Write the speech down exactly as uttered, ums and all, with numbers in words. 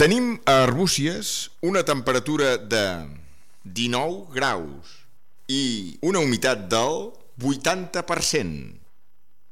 Tenim a Arbúcies una temperatura de dinou graus i una humitat del vuitanta per cent.